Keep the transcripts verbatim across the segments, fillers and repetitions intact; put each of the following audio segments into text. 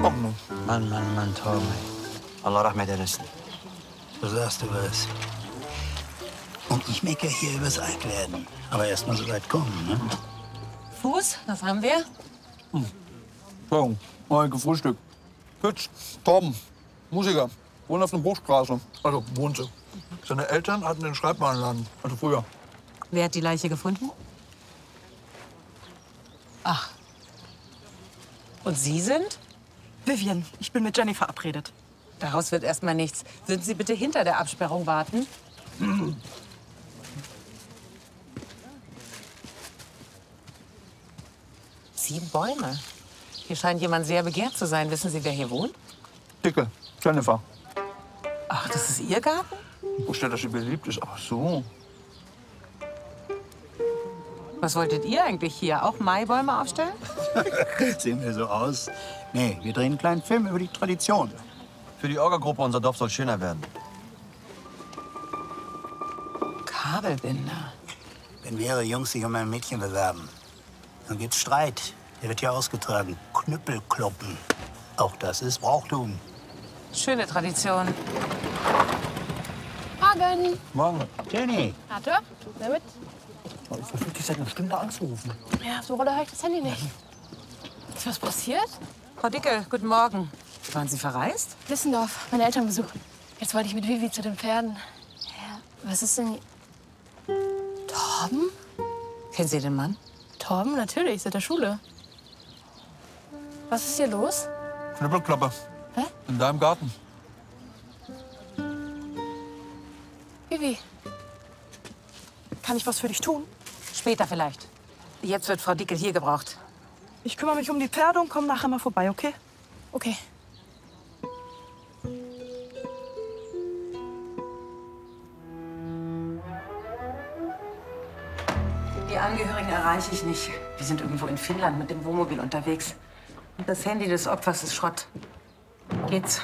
Kochen. Mann, Mann, Mann, Torben. Allah rahmet eylesin. Du sagst du was. Und ich meckere hier übers Altwerden. Aber erst mal so weit kommen, ne? Fuß, was haben wir? Hm. So, mal gefrühstückt. Pütz, Torben, Musiker, wohnt auf der Bruchstraße. Also wohnte. Seine Eltern hatten den Schreibwarenladen, also früher. Wer hat die Leiche gefunden? Ach. Und Sie sind? Vivian, ich bin mit Jenny verabredet. Daraus wird erst mal nichts. Würden Sie bitte hinter der Absperrung warten? Mhm. Sieben Bäume. Hier scheint jemand sehr begehrt zu sein. Wissen Sie, wer hier wohnt? Dicke, Jennifer. Ach, das ist Ihr Garten? Wo steht, dass sie beliebt ist? Ach so. Was wolltet ihr eigentlich hier? Auch Maibäume aufstellen? Sehen wir so aus? Nee, wir drehen einen kleinen Film über die Tradition. Für die Orga-Gruppe, unser Dorf soll schöner werden. Kabelbinder. Wenn mehrere Jungs sich um ein Mädchen bewerben, dann gibt's Streit. Der wird ja ausgetragen. Knüppelkloppen. Auch das ist Brauchtum. Schöne Tradition. Morgen. Morgen. Jenny. Arthur, wer mit? Ich versuche dich seit einer Stunde anzurufen. Ja, auf der Rolle höre ich das Handy nicht. Ist was passiert? Frau Dicke, guten Morgen. Waren Sie verreist? Lissendorf, meine Eltern besuchen. Jetzt wollte ich mit Vivi zu den Pferden. Ja, was ist denn... Torben? Kennen Sie den Mann? Torben, natürlich, seit der Schule. Was ist hier los? Knüppelklappe. Hä? In deinem Garten. Vivi. Kann ich was für dich tun? Später vielleicht. Jetzt wird Frau Dickel hier gebraucht. Ich kümmere mich um die Pferde und komme nachher mal vorbei, okay? Okay. Die Angehörigen erreiche ich nicht. Die sind irgendwo in Finnland mit dem Wohnmobil unterwegs. Und das Handy des Opfers ist Schrott. Geht's?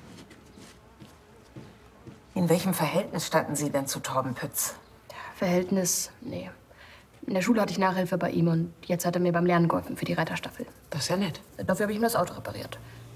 In welchem Verhältnis standen Sie denn zu Torben Pütz? Verhältnis, nee. In der Schule hatte ich Nachhilfe bei ihm und jetzt hat er mir beim Lernen geholfen für die Reiterstaffel. Das ist ja nett. Dafür habe ich ihm das Auto repariert.